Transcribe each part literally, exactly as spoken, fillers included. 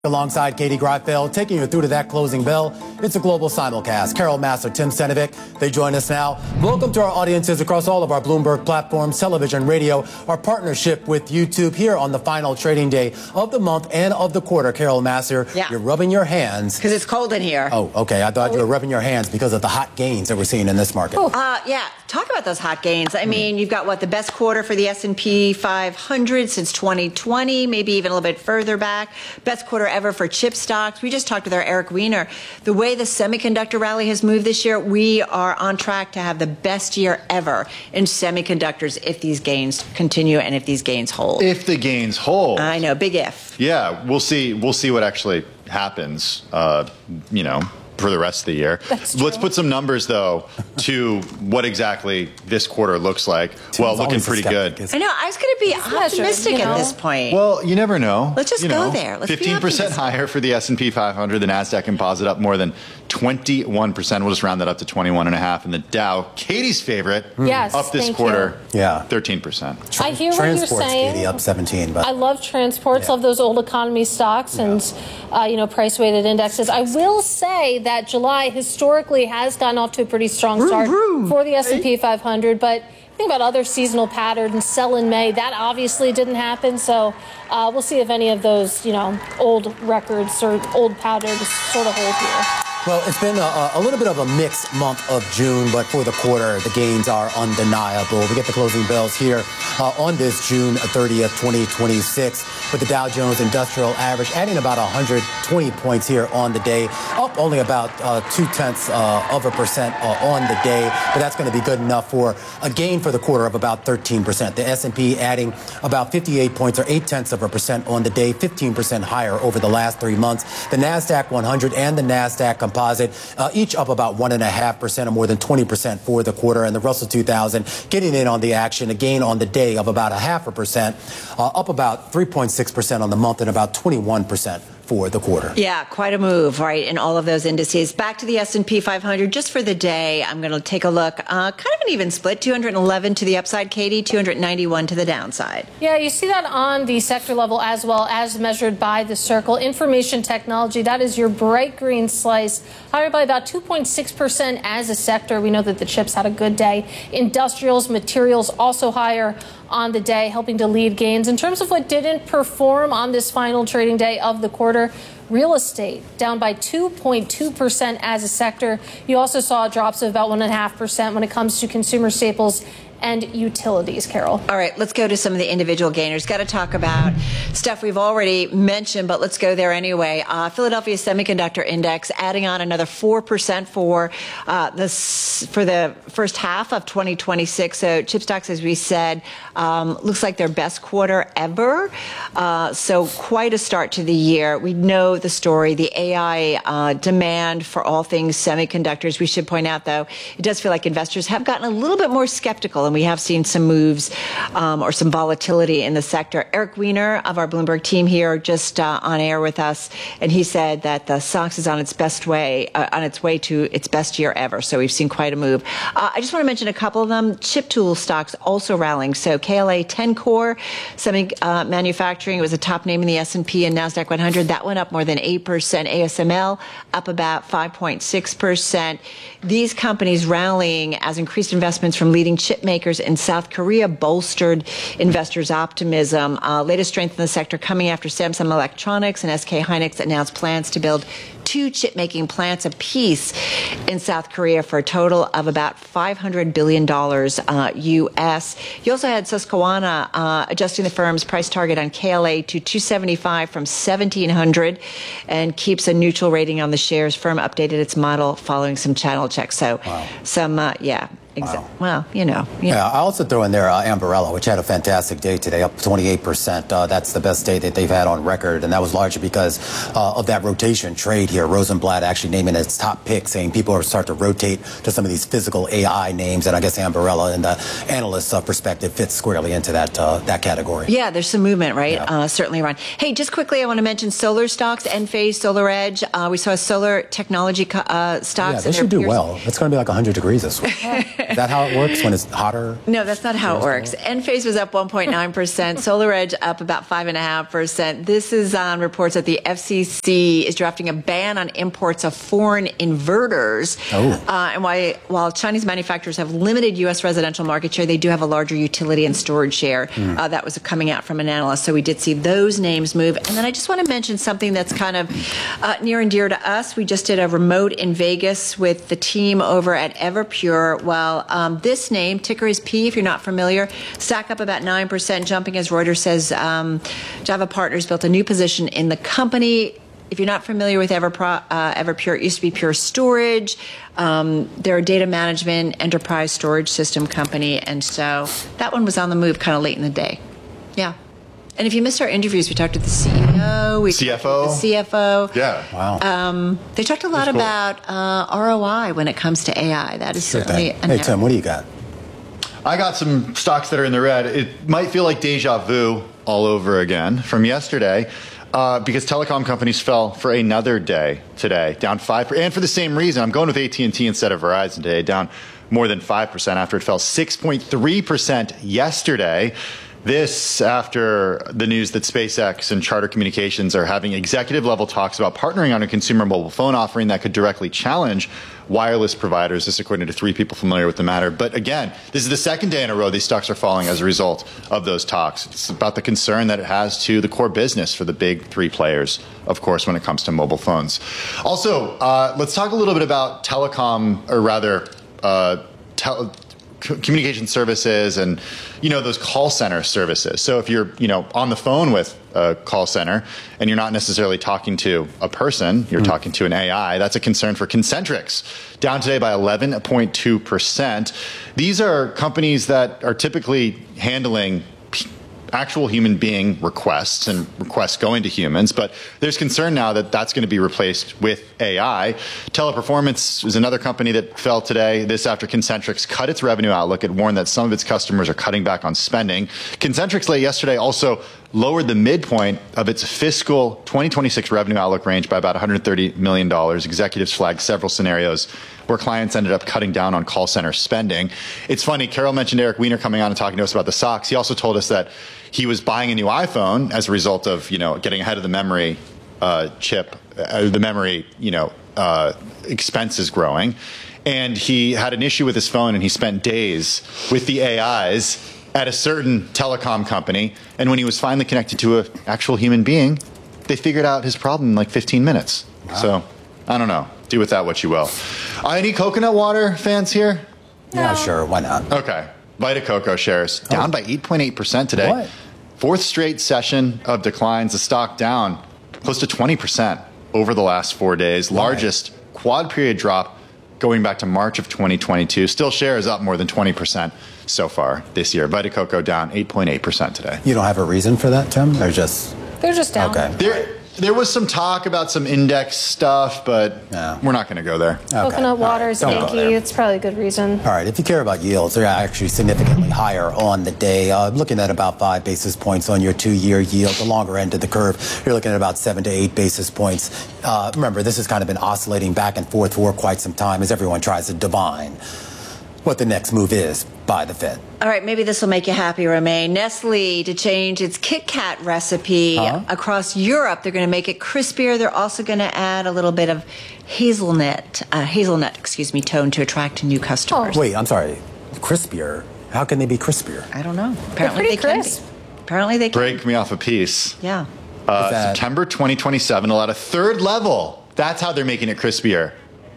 Alongside Katie Greifeld, taking you through to that closing bell. It's a global simulcast. Carol Massar, Tim Senevic, they join us now. Welcome to our audiences across all of our Bloomberg platforms, television, radio, our partnership with YouTube here on the final trading day of the month and of the quarter. Carol Massar, yeah. You're rubbing your hands. Because it's cold in here. Oh, okay. I thought you were rubbing your hands because of the hot gains that we're seeing in this market. Uh, yeah, talk about those hot gains. I mean, you've got, what, the best quarter for the S and P five hundred since twenty twenty, maybe even a little bit further back. Best quarter ever for chip stocks. We just talked with our Eric Weiner. The way the semiconductor rally has moved this year, we are on track to have the best year ever in semiconductors if these gains continue and if these gains hold. If the gains hold. I know, big if. Yeah, we'll see. We'll see what actually happens, uh, you know, for the rest of the year. Let's put some numbers, though, to what exactly this quarter looks like. Well, looking pretty good. I know. I was going to be optimistic you know? at this point. Well, you never know. Let's just you go know, there. Let's fifteen percent higher for the S and P five hundred. The NASDAQ Composite up more than twenty-one percent. We'll just round that up to twenty-one point five. And the Dow, Katie's favorite, yes, up this thank quarter, you. Yeah, thirteen percent. I hear what you're saying. Katie, up seventeen. But I love transports, yeah. love those old economy stocks yeah. and, uh, you know, price-weighted indexes. I will say that July historically has gotten off to a pretty strong start vroom, vroom. for the S and P five hundred, but think about other seasonal patterns, sell in May. That obviously didn't happen, so uh, we'll see if any of those, you know, old records or old patterns sort of hold here. Well, it's been a, a little bit of a mixed month of June, but for the quarter, the gains are undeniable. We get the closing bells here uh, on this June thirtieth, twenty twenty-six, with the Dow Jones Industrial Average adding about one hundred twenty points here on the day, up only about uh, two-tenths uh, of a percent uh, on the day, but that's going to be good enough for a gain for the quarter of about thirteen percent. The S and P adding about fifty-eight points or eight-tenths of a percent on the day, fifteen percent higher over the last three months. The NASDAQ one hundred and the NASDAQ Composite, uh, each up about one and a half percent or more than twenty percent for the quarter, and the Russell two thousand getting in on the action, a gain on the day of about a half a percent, uh, up about three point six percent on the month and about twenty-one percent for the quarter. Yeah, quite a move, right, in all of those indices. Back to the S and P five hundred, just for the day, I'm going to take a look. Uh, kind of an even split, two hundred eleven to the upside, Katie, two hundred ninety-one to the downside. Yeah, you see that on the sector level as well as measured by the Circle. Information technology, that is your bright green slice, higher by about two point six percent as a sector. We know that the chips had a good day. Industrials, materials also higher on the day, helping to lead gains. In terms of what didn't perform on this final trading day of the quarter, real estate down by two point two percent as a sector. You also saw drops of about one point five percent when it comes to consumer staples and utilities, Carol. All right, let's go to some of the individual gainers. Got to talk about stuff we've already mentioned, but let's go there anyway. Uh, Philadelphia Semiconductor Index adding on another four percent for uh, this for the first half of twenty twenty-six. So chip stocks, as we said, um, looks like their best quarter ever. Uh, so quite a start to the year. We know the story, the A I uh, demand for all things semiconductors. We should point out, though, it does feel like investors have gotten a little bit more skeptical, and we have seen some moves um, or some volatility in the sector. Eric Weiner of our Bloomberg team here just uh, on air with us, and he said that the stocks is on its best way, uh, on its way to its best year ever. So we've seen quite a move. Uh, I just want to mention a couple of them. Chip tool stocks also rallying. So K L A ten core, semi uh, manufacturing, it was a top name in the S and P and NASDAQ one hundred. That went up more than eight percent. A S M L up about five point six percent. These companies rallying as increased investments from leading chip makers in South Korea bolstered investors' optimism. Uh, latest strength in the sector coming after Samsung Electronics and S K Hynix announced plans to build two chip-making plants apiece in South Korea for a total of about five hundred billion dollars uh, U S. You also had Susquehanna uh, adjusting the firm's price target on K L A to two seventy-five from seventeen hundred and keeps a neutral rating on the shares. Firm updated its model following some channel checks. So wow. some, uh, yeah. Exactly. Wow. Well, you know. You yeah, know. I also throw in there uh, Ambarella, which had a fantastic day today, up twenty-eight percent. Uh, that's the best day that they've had on record, and that was largely because uh, of that rotation trade here. Rosenblatt actually naming its top pick, saying people are starting to rotate to some of these physical A I names, and I guess Ambarella, in the analyst's uh, perspective, fits squarely into that uh, that category. Yeah, there's some movement, right? Yeah. Uh, certainly around. Hey, just quickly, I want to mention solar stocks, Enphase, SolarEdge. Uh, we saw solar technology uh, stocks. Yeah, they should do well. It's going to be like one hundred degrees this week. Is that how it works when it's hotter? No, that's not how it works. Enphase was up one point nine percent. SolarEdge up about five point five percent. This is on reports that the F C C is drafting a ban on imports of foreign inverters. Oh. Uh, and while, while Chinese manufacturers have limited U S residential market share, they do have a larger utility and storage share. Mm. Uh, that was coming out from an analyst. So we did see those names move. And then I just want to mention something that's kind of uh, near and dear to us. We just did a remote in Vegas with the team over at Everpure. Well, um, this name, ticker is P if you're not familiar, stack up about nine percent, jumping as Reuters says um, Java Partners built a new position in the company. If you're not familiar with Everpro, uh, Everpure, it used to be Pure Storage. Um, they're a data management enterprise storage system company. And so that one was on the move kind of late in the day. Yeah. And if you missed our interviews, we talked to the C E O, we C F O, talked to the C F O. Yeah, wow. Um, they talked a lot cool. about uh, R O I when it comes to A I. That is Sure certainly. thing. Hey Tim, what do you got? I got some stocks that are in the red. It might feel like deja vu all over again from yesterday. Uh, because telecom companies fell for another day today, down five percent, and for the same reason. I'm going with A T and T instead of Verizon today, down more than five percent after it fell six point three percent yesterday. This after the news that SpaceX and Charter Communications are having executive level talks about partnering on a consumer mobile phone offering that could directly challenge wireless providers, this according to three people familiar with the matter. But again, this is the second day in a row these stocks are falling as a result of those talks. It's about the concern that it has to the core business for the big three players, of course, when it comes to mobile phones. Also, uh, let's talk a little bit about telecom, or rather, uh, tel- communication services and, you know, those call center services. So if you're, you know, on the phone with a call center and you're not necessarily talking to a person, you're mm. talking to an A I, that's a concern for Concentrix, down today by eleven point two percent. These are companies that are typically handling actual human being requests and requests going to humans, but there's concern now that that's going to be replaced with A I. Teleperformance is another company that fell today. This after Concentrix cut its revenue outlook. It warned that some of its customers are cutting back on spending. Concentrix late yesterday also lowered the midpoint of its fiscal twenty twenty-six revenue outlook range by about one hundred thirty million dollars. Executives flagged several scenarios where clients ended up cutting down on call center spending. It's funny, Carol mentioned Eric Weiner coming on and talking to us about the stocks. He also told us that he was buying a new iPhone as a result of, you know, getting ahead of the memory uh, chip, uh, the memory, you know, uh, expenses growing. And he had an issue with his phone, and he spent days with the A Is at a certain telecom company. And when he was finally connected to an actual human being, they figured out his problem in like fifteen minutes. Wow. So, I don't know. Do with that what you will. Uh, any coconut water fans here? No. Yeah, sure. Why not? Okay. Vita Coco shares down oh. by eight point eight percent today. What? Fourth straight session of declines. The stock down close to twenty percent over the last four days. Why? Largest quad period drop going back to March of twenty twenty-two. Still shares up more than twenty percent so far this year. Vita Coco down eight point eight percent today. You don't have a reason for that, Tim? They're just... They're just down. Okay. There, there was some talk about some index stuff, but yeah. we're not going to go there. Okay. Coconut water is Yankee. It's probably a good reason. All right. If you care about yields, they're actually significantly higher on the day. Uh, looking at about five basis points on your two-year yield. The longer end of the curve, you're looking at about seven to eight basis points. Uh, remember, this has kind of been oscillating back and forth for quite some time as everyone tries to divine what the next move is by the Fed. All right, maybe this will make you happy, Romaine. Nestle to change its Kit Kat recipe huh? across Europe. They're going to make it crispier. They're also going to add a little bit of hazelnut, uh, hazelnut, excuse me, tone to attract new customers. Oh. Wait, I'm sorry. Crispier? How can they be crispier? I don't know. Apparently they can be. Apparently they can. Break me off a piece. Yeah. Uh, September twenty twenty-seven, a lot of third level. That's how they're making it crispier.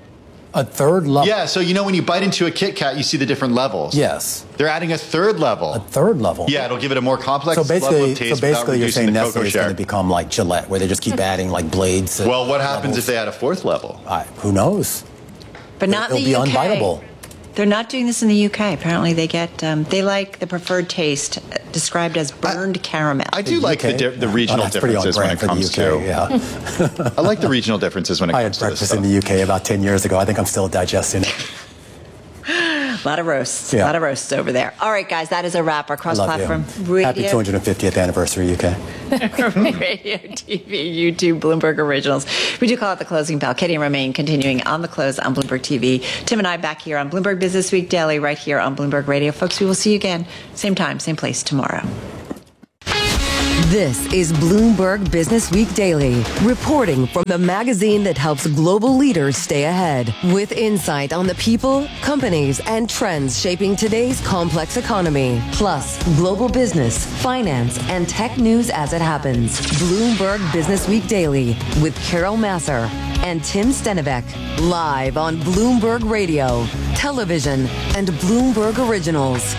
A third level? Yeah, so you know when you bite into a Kit Kat, you see the different levels. Yes. They're adding a third level. A third level? Yeah, it'll give it a more complex so basically, level of taste. So basically you're saying Nestle is share. going to become like Gillette, where they just keep adding like blades. Well, what happens levels. if they add a fourth level? I, who knows? But not It'll in the be U K. unbiteable. They're not doing this in the U K. Apparently they get, um, they like the preferred taste described as burned I, caramel. I do the like the, di- the regional oh, differences when it comes U K, to. Yeah. I like the regional differences when it I comes to I had breakfast in the U K about ten years ago. I think I'm still digesting it. A lot of roasts. A Yeah. lot of roasts over there. All right, guys, that is a wrap. Our cross-platform radio. Happy two hundred fiftieth anniversary, U K. Radio, T V, YouTube, Bloomberg Originals. We do call it the closing bell. Katie and Romaine continuing on the close on Bloomberg T V. Tim and I back here on Bloomberg Business Week Daily right here on Bloomberg Radio. Folks, we will see you again, same time, same place tomorrow. This is Bloomberg Business Week Daily, reporting from the magazine that helps global leaders stay ahead, with insight on the people, companies, and trends shaping today's complex economy, plus global business, finance, and tech news as it happens. Bloomberg Business Week Daily with Carol Massar and Tim Stenivek, live on Bloomberg Radio, television, and Bloomberg Originals.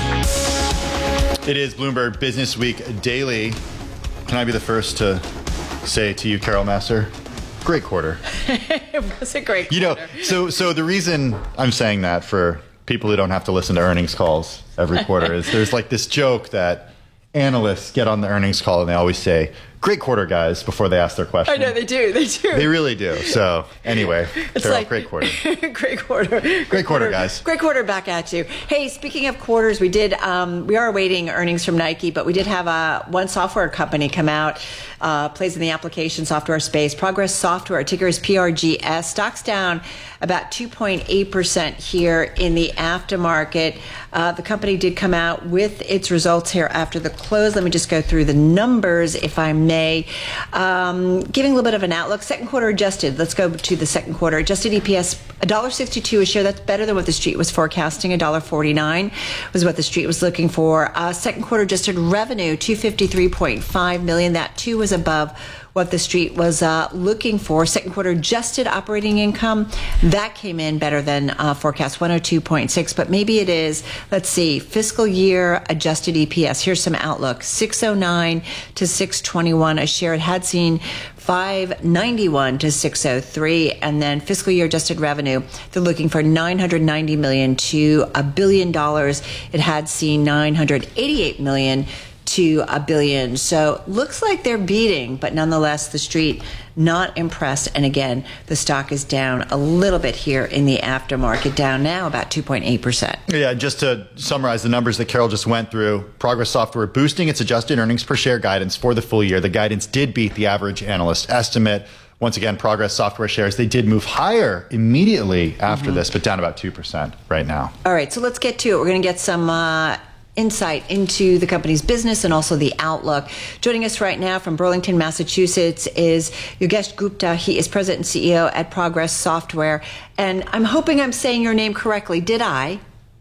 It is Bloomberg Business Week Daily. Can I be the first to say to you, Carol Massar, great quarter. It was a great quarter. You know, so so the reason I'm saying that for people who don't have to listen to earnings calls every quarter is there's like this joke that analysts get on the earnings call and they always say, great quarter, guys, before they ask their question. I know, they do. They do. They really do. So anyway, It's Carol, like, great quarter. great quarter. Great, Great quarter, guys. Great quarter back at you. Hey, speaking of quarters, we did, um, we are awaiting earnings from Nike, but we did have uh, one software company come out, uh, plays in the application software space. Progress Software, ticker is P R G S. Stock's down about two point eight percent here in the aftermarket. Uh, the company did come out with its results here after the close. Let me just go through the numbers, if I may. Um, giving a little bit of an outlook. Second quarter adjusted. Let's go to the second quarter. Adjusted E P S, one dollar sixty-two a share. That's better than what the street was forecasting. one dollar forty-nine was what the street was looking for. Uh, second quarter adjusted revenue, two hundred fifty-three point five million dollars. That too was above what the street was uh, looking for. Second quarter adjusted operating income, that came in better than uh, forecast, one oh two point six, but maybe it is, let's see, fiscal year adjusted E P S. Here's some outlook, six oh nine to six twenty-one a share. It had seen five ninety-one to six oh three, and then fiscal year adjusted revenue, they're looking for nine hundred ninety million to a billion dollars. It had seen nine hundred eighty-eight million to a billion. So looks like they're beating, but nonetheless, the street not impressed. And again, the stock is down a little bit here in the aftermarket, down now about two point eight percent. Yeah, just to summarize the numbers that Carol just went through, Progress Software boosting its adjusted earnings per share guidance for the full year. The guidance did beat the average analyst estimate. Once again, Progress Software shares, they did move higher immediately after mm-hmm. this, but down about two percent right now. All right, so let's get to it. We're going to get some uh, insight into the company's business and also the outlook. Joining us right now from Burlington, Massachusetts is Yogesh Gupta. He is president and C E O at Progress Software. And I'm hoping I'm saying your name correctly. Did I?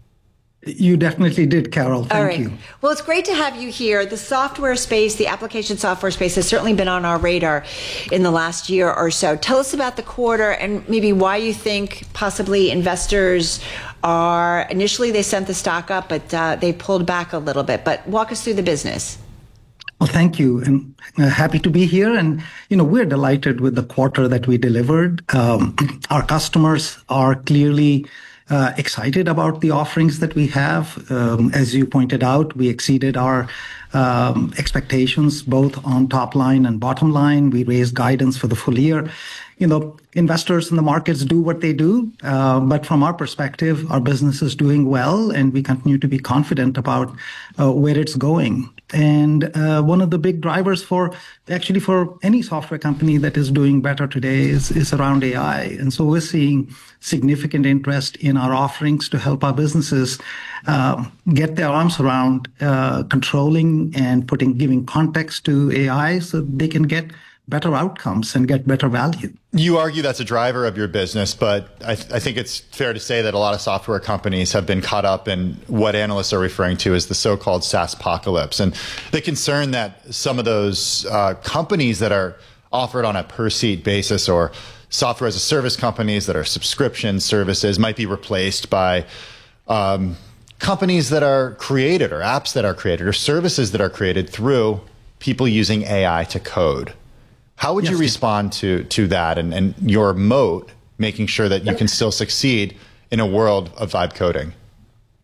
You definitely did, Carol. Thank All right. you. Well, it's great to have you here. The software space, the application software space has certainly been on our radar in the last year or so. Tell us about the quarter and maybe why you think possibly investors are, initially they sent the stock up, but uh, they pulled back a little bit. But walk us through the business. Well, thank you, and uh, happy to be here. And, you know, we're delighted with the quarter that we delivered. Um, our customers are clearly Uh, excited about the offerings that we have. Um, as you pointed out, we exceeded our um, expectations both on top line and bottom line. We raised guidance for the full year. You know, investors in the markets do what they do, uh, but from our perspective, our business is doing well, and we continue to be confident about uh, where it's going. And uh, one of the big drivers for actually for any software company that is doing better today is, is around A I. And so we're seeing significant interest in our offerings to help our businesses uh, get their arms around uh, controlling and putting, giving context to A I so they can get better outcomes and get better value. You argue that's a driver of your business, but I, th- I think it's fair to say that a lot of software companies have been caught up in what analysts are referring to as the so-called SaaS apocalypse. And the concern that some of those uh, companies that are offered on a per-seat basis or software as a service companies that are subscription services might be replaced by um, companies that are created or apps that are created or services that are created through people using A I to code. How would yes, you respond to, to that and, and your moat, making sure that you can still succeed in a world of vibe coding?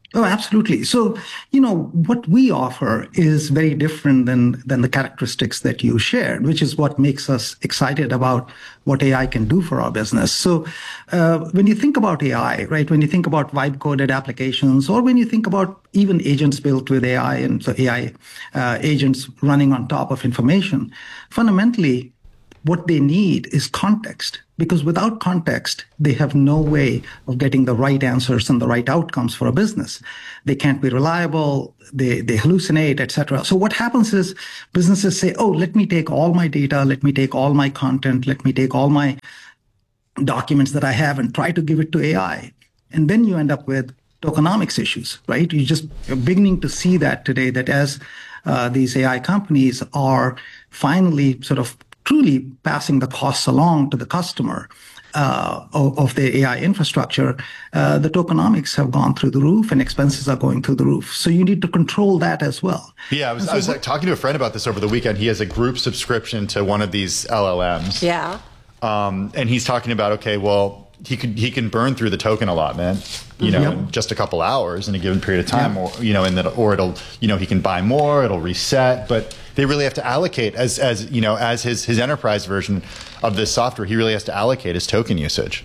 Oh, absolutely. So, you know, what we offer is very different than, than the characteristics that you shared, which is what makes us excited about what A I can do for our business. So, uh, when you think about A I, right, when you think about vibe coded applications, or when you think about even agents built with A I and so A I uh, agents running on top of information, fundamentally, what they need is context, because without context, they have no way of getting the right answers and the right outcomes for a business. They can't be reliable, they, they hallucinate, et cetera. So what happens is businesses say, oh, let me take all my data, let me take all my content, let me take all my documents that I have and try to give it to A I. And then you end up with tokenomics issues, right? You just, you're beginning to see that today, that as uh, these A I companies are finally sort of truly passing the costs along to the customer uh, of, of the A I infrastructure, uh, the tokenomics have gone through the roof and expenses are going through the roof. So you need to control that as well. Yeah, I was, so I was like, talking to a friend about this over the weekend. He has a group subscription to one of these L L Ms. Yeah. Um, and he's talking about, okay, well, he could he can burn through the token allotment, you know, yep. in just a couple hours in a given period of time, yeah. or you know, and that, or it'll, you know, he can buy more, it'll reset, but they really have to allocate as as you know, as his his enterprise version of this software, he really has to allocate his token usage.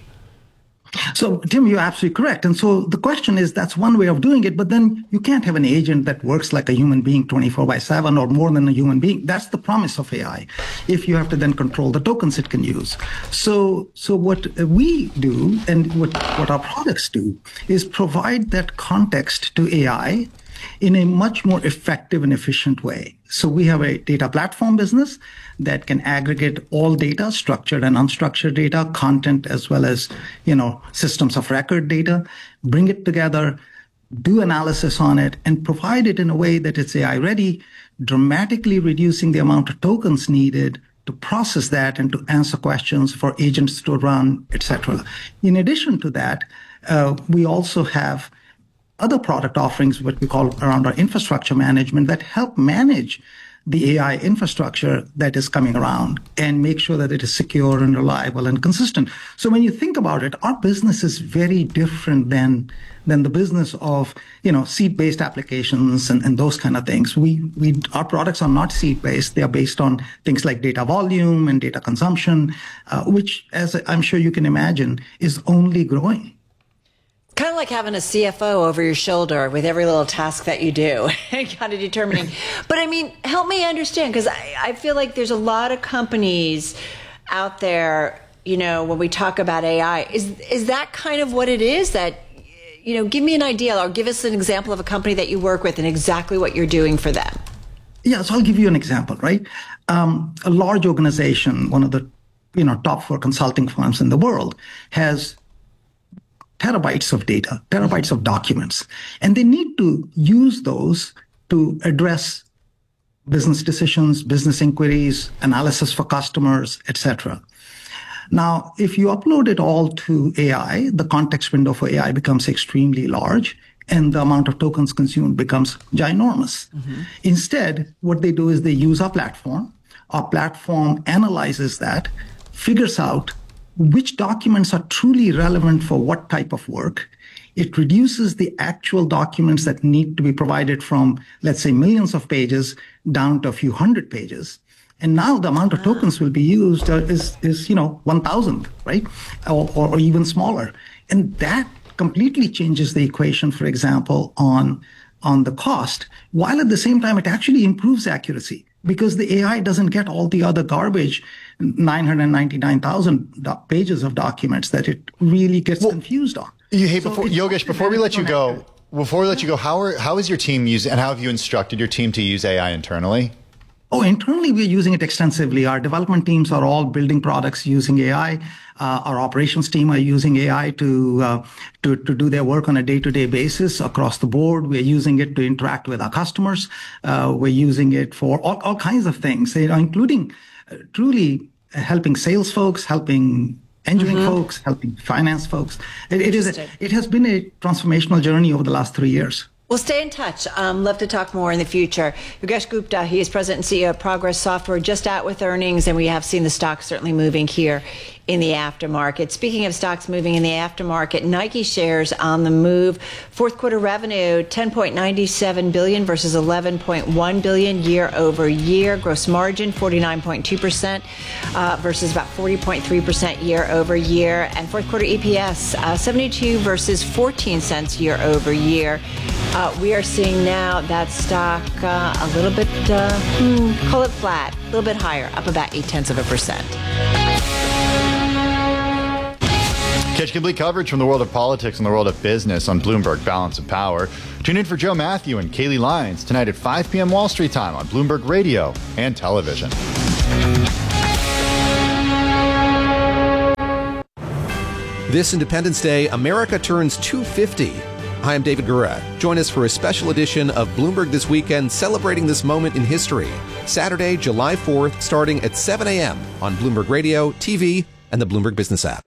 So, Tim, you're absolutely correct. And so the question is, that's one way of doing it, but then you can't have an agent that works like a human being twenty-four by seven or more than a human being. That's the promise of A I, if you have to then control the tokens it can use. So, so what we do and what, what our products do is provide that context to A I in a much more effective and efficient way. So we have a data platform business that can aggregate all data, structured and unstructured data, content, as well as, you know, systems of record data, bring it together, do analysis on it, and provide it in a way that it's A I ready, dramatically reducing the amount of tokens needed to process that and to answer questions for agents to run, et cetera. In addition to that, uh, we also have other product offerings, what we call around our infrastructure management, that help manage the A I infrastructure that is coming around and make sure that it is secure and reliable and consistent. So when you think about it, our business is very different than than the business of, you know, seat-based applications and, and those kind of things. We we our products are not seat-based. They are based on things like data volume and data consumption, uh, which, as I'm sure you can imagine, is only growing. Kind of like having a C F O over your shoulder with every little task that you do, kind of determining. But I mean, help me understand, because I, I feel like there's a lot of companies out there, you know, when we talk about A I, is is that kind of what it is? That, you know, give me an idea or give us an example of a company that you work with and exactly what you're doing for them. Yeah, so I'll give you an example, right? Um, a large organization, one of the, you know, top four consulting firms in the world, has terabytes of data, terabytes of documents, and they need to use those to address business decisions, business inquiries, analysis for customers, et cetera. Now, if you upload it all to A I, the context window for A I becomes extremely large, and the amount of tokens consumed becomes ginormous. Mm-hmm. Instead, what they do is they use our platform. Our platform analyzes that, figures out which documents are truly relevant for what type of work. It reduces the actual documents that need to be provided from, let's say, millions of pages down to a few hundred pages. And now the amount of tokens will be used uh, is, is, you know, one thousand, right? Or, or even smaller. And that completely changes the equation, for example, on, on the cost, while at the same time, it actually improves accuracy, because the A I doesn't get all the other garbage, nine hundred ninety-nine thousand do- pages of documents that it really gets well, confused on. You, hey, so before, Yogesh, before we let you go, before we let you go, how are how is your team using, and how have you instructed your team to use A I internally? Oh, internally, we're using it extensively. Our development teams are all building products using A I. Uh, our operations team are using A I to, uh, to to do their work on a day-to-day basis across the board. We're using it to interact with our customers. Uh, we're using it for all, all kinds of things, you know, including uh, truly helping sales folks, helping engineering mm-hmm. folks, helping finance folks. It, it is a, it has been a transformational journey over the last three years. We'll stay in touch. Um, love to talk more in the future. Yogesh Gupta, he is president and C E O of Progress Software, just out with earnings, and we have seen the stock certainly moving here in the aftermarket. Speaking of stocks moving in the aftermarket, Nike shares on the move. Fourth quarter revenue, ten point nine seven billion dollars versus eleven point one billion dollars year over year. Gross margin, forty-nine point two percent uh, versus about forty point three percent year over year. And fourth quarter E P S, uh, seventy-two versus fourteen cents year over year. Uh, we are seeing now that stock uh, a little bit, uh, hmm, call it flat, a little bit higher, up about eight tenths of a percent. Catch complete coverage from the world of politics and the world of business on Bloomberg Balance of Power. Tune in for Joe Matthew and Kaylee Lyons tonight at five p.m. Wall Street time on Bloomberg Radio and television. This Independence Day, America turns two hundred fifty. Hi, I'm David Gura. Join us for a special edition of Bloomberg This Weekend, celebrating this moment in history. Saturday, July fourth, starting at seven a.m. on Bloomberg Radio, T V, and the Bloomberg Business app.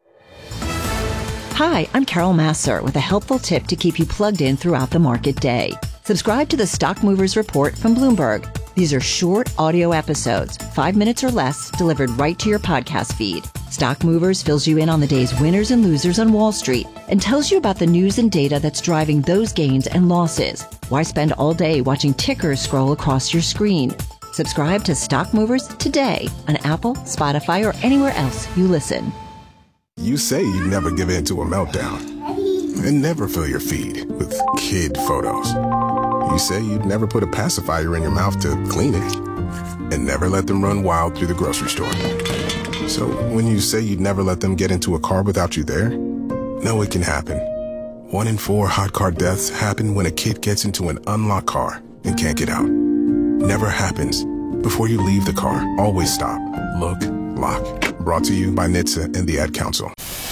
Hi, I'm Carol Masser with a helpful tip to keep you plugged in throughout the market day. Subscribe to the Stock Movers Report from Bloomberg. These are short audio episodes, five minutes or less, delivered right to your podcast feed. Stock Movers fills you in on the day's winners and losers on Wall Street and tells you about the news and data that's driving those gains and losses. Why spend all day watching tickers scroll across your screen? Subscribe to Stock Movers today on Apple, Spotify, or anywhere else you listen. You say you'd never give in to a meltdown and never fill your feed with kid photos. You say you'd never put a pacifier in your mouth to clean it and never let them run wild through the grocery store. So when you say you'd never let them get into a car without you there, know it can happen. One in four hot car deaths happen when a kid gets into an unlocked car and can't get out. Never happens. Before you leave the car, always stop, look, lock. Brought to you by N H T S A and the Ad Council.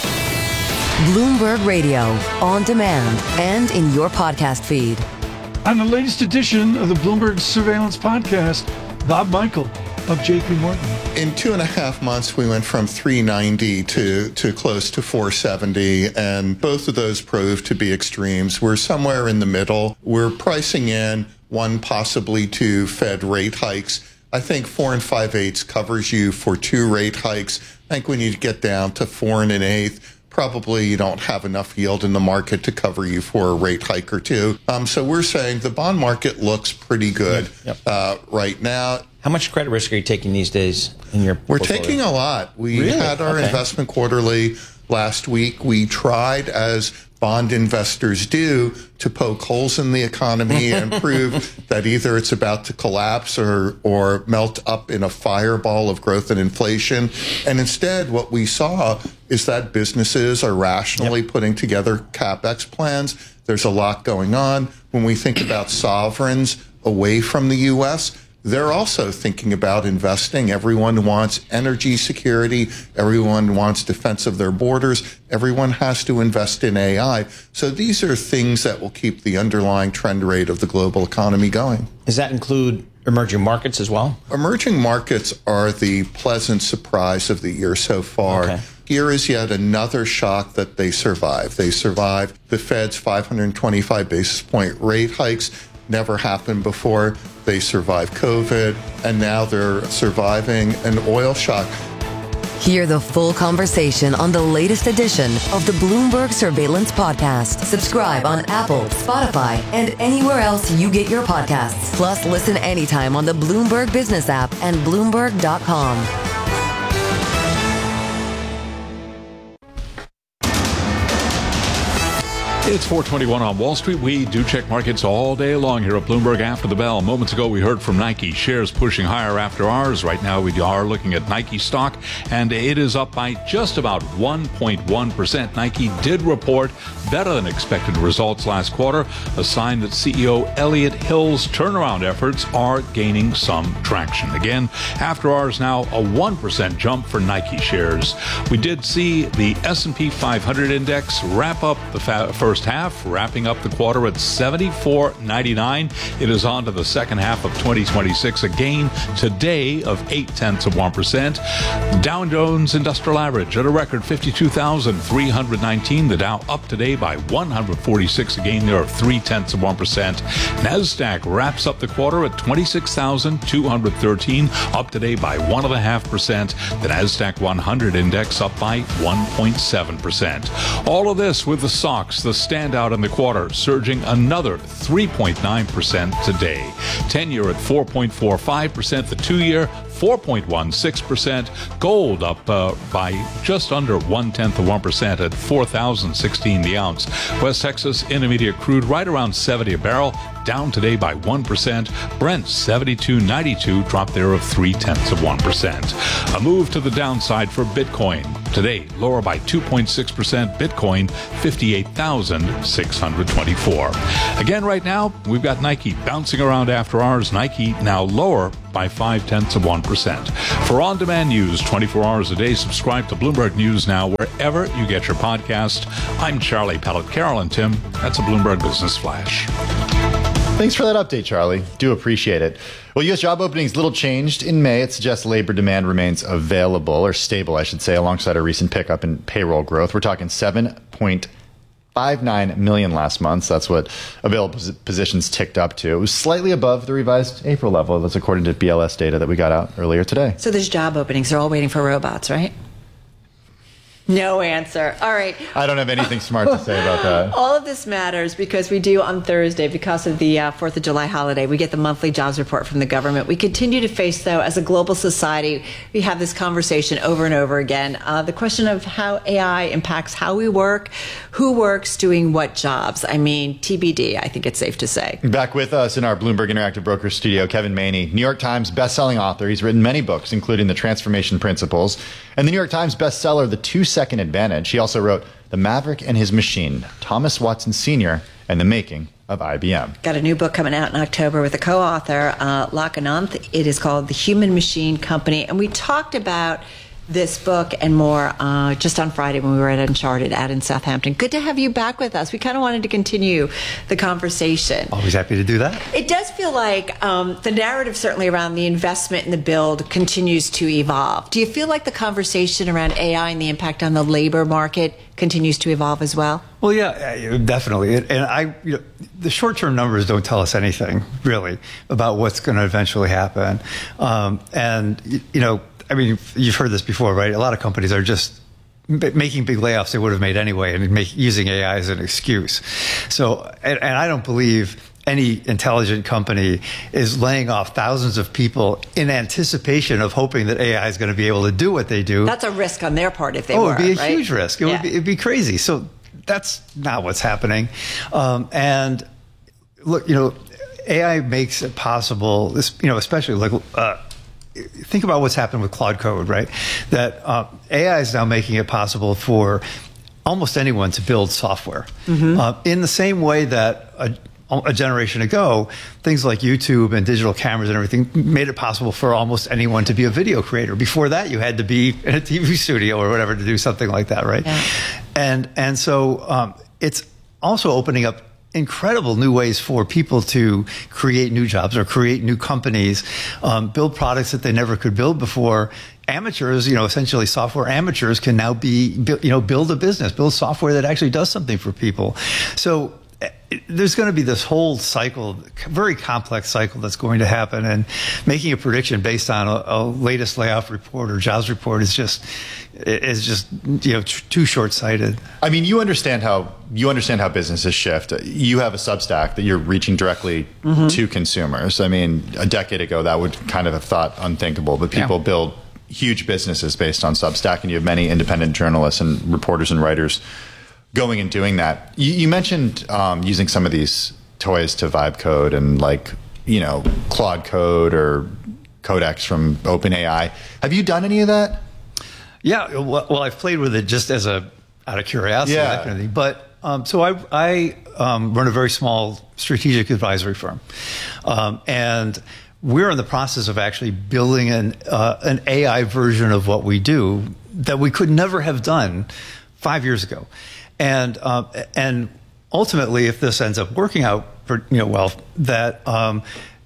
Bloomberg Radio, on demand and in your podcast feed. On the latest edition of the Bloomberg Surveillance Podcast, Bob Michael of J P Morgan. In two and a half months, we went from three ninety to, to close to four seventy, and both of those proved to be extremes. We're somewhere in the middle. We're pricing in one, possibly two Fed rate hikes. I think four and five eighths covers you for two rate hikes. I think we need to get down to four and an eighth. Probably you don't have enough yield in the market to cover you for a rate hike or two. Um, so we're saying the bond market looks pretty good yep. uh, right now. How much credit risk are you taking these days in your We're portfolio? taking a lot. We really? had our okay. investment quarterly last week. We tried, as bond investors do, to poke holes in the economy and prove that either it's about to collapse or, or melt up in a fireball of growth and inflation. And instead, what we saw is that businesses are rationally yep. putting together CapEx plans. There's a lot going on. When we think about sovereigns away from the U S, they're also thinking about investing. Everyone wants energy security. Everyone wants defense of their borders. Everyone has to invest in A I. So these are things that will keep the underlying trend rate of the global economy going. Does that include emerging markets as well? Emerging markets are the pleasant surprise of the year so far. Okay. Here is yet another shock that they survived. They survived the Fed's five hundred twenty-five basis point rate hikes. Never happened before. They survived COVID, and now they're surviving an oil shock. Hear the full conversation on the latest edition of the Bloomberg Surveillance Podcast. Subscribe on Apple, Spotify, and anywhere else you get your podcasts. Plus, listen anytime on the Bloomberg Business app and Bloomberg dot com. It's four twenty-one on Wall Street. We do check markets all day long here at Bloomberg after the bell. Moments ago, we heard from Nike. Shares pushing higher after ours. Right now, we are looking at Nike stock, and it is up by just about one point one percent. Nike did report better than expected results last quarter, a sign that C E O Elliott Hill's turnaround efforts are gaining some traction. Again, after ours now, a one percent jump for Nike shares. We did see the S and P five hundred index wrap up the fa- first first half, wrapping up the quarter at seventy-four ninety-nine. It is on to the second half of twenty twenty-six, a gain today of eight tenths of one percent. Dow Jones Industrial Average at a record fifty-two thousand three hundred nineteen. The Dow up today by one hundred forty-six, a gain there of three tenths of one percent. NASDAQ wraps up the quarter at twenty-six thousand two hundred thirteen, up today by one point five percent. The NASDAQ one hundred index up by one point seven percent. All of this with the S O X, the standout in the quarter, surging another three point nine percent today. ten-year at four point four five percent, the two-year four point one six percent. Gold up uh, by just under one-tenth of one percent at four thousand sixteen the ounce. West Texas Intermediate crude right around seventy a barrel, down today by one percent. Brent seventy-two ninety-two, drop there of three-tenths of one percent. A move to the downside for Bitcoin. Today, lower by two point six percent. Bitcoin, fifty-eight thousand six hundred twenty-four. Again, right now, we've got Nike bouncing around after hours. Nike now lower by five-tenths of one percent. For on-demand news twenty-four hours a day, subscribe to Bloomberg News Now wherever you get your podcast. I'm Charlie Pellet. Carol and Tim, that's a Bloomberg Business Flash. Thanks for that update, Charlie. Do appreciate it. Well, U S job openings little changed in May. It suggests labor demand remains available, or stable, I should say, alongside a recent pickup in payroll growth. We're talking seven point five nine million last month. So that's what available positions ticked up to. It was slightly above the revised April level. That's according to B L S data that we got out earlier today. So there's job openings. They're all waiting for robots, right? No answer. All right. I don't have anything smart to say about that. All of this matters because we do on Thursday, because of the uh, fourth of July holiday, we get the monthly jobs report from the government. We continue to face, though, as a global society, we have this conversation over and over again. Uh, the question of how A I impacts how we work, who works, doing what jobs. I mean, T B D, I think it's safe to say. Back with us in our Bloomberg Interactive Brokers studio, Kevin Maney, New York Times bestselling author. He's written many books, including The Transformation Principles, and the New York Times bestseller, The Two Second Advantage. He also wrote The Maverick and His Machine, Thomas Watson Senior and the Making of I B M. Got a new book coming out in October with a co-author, uh, Lak Ananth. It is called The Human Machine Company. And we talked about this book and more uh, just on Friday when we were at Uncharted out in Southampton. Good to have you back with us. We kind of wanted to continue the conversation. Always happy to do that. It does feel like um, the narrative certainly around the investment in the build continues to evolve. Do you feel like the conversation around A I and the impact on the labor market continues to evolve as well? Well, yeah, definitely. And I, you know, the short-term numbers don't tell us anything really about what's going to eventually happen. Um, and, you know, I mean, you've heard this before, right? A lot of companies are just making big layoffs they would have made anyway and make, using A I as an excuse. So, and, and I don't believe any intelligent company is laying off thousands of people in anticipation of hoping that A I is going to be able to do what they do. That's a risk on their part if they oh, were, it'd be a right? huge risk. It yeah. would be, it'd be crazy. So that's not what's happening. Um, and look, you know, A I makes it possible, this, you know, especially like, uh, think about what's happened with Claude Code, right? That uh, A I is now making it possible for almost anyone to build software. Mm-hmm. uh, in the same way that a, a generation ago, things like YouTube and digital cameras and everything made it possible for almost anyone to be a video creator. Before that, you had to be in a T V studio or whatever to do something like that, right? Yeah. And, and so um, it's also opening up incredible new ways for people to create new jobs or create new companies, um, build products that they never could build before. Amateurs, you know, essentially software amateurs can now be, you know, build a business, build software that actually does something for people. So there's going to be this whole cycle, very complex cycle that's going to happen, and making a prediction based on a, a latest layoff report or jobs report is just is just you know too short-sighted. I mean, you understand how you understand how businesses shift. You have a Substack that you're reaching directly mm-hmm. to consumers. I mean, a decade ago that would kind of have thought unthinkable, but people yeah. build huge businesses based on Substack, and you have many independent journalists and reporters and writers going and doing that. You, you mentioned um, using some of these toys to vibe code and like, you know, Claude Code or Codex from OpenAI. Have you done any of that? Yeah, well, I've played with it just as a, out of curiosity, yeah. that kind of thing. But, um, so I, I um, run a very small strategic advisory firm. Um, and we're in the process of actually building an, uh, an A I version of what we do that we could never have done five years ago. And, uh, and ultimately, if this ends up working out, for, you know, well, that um,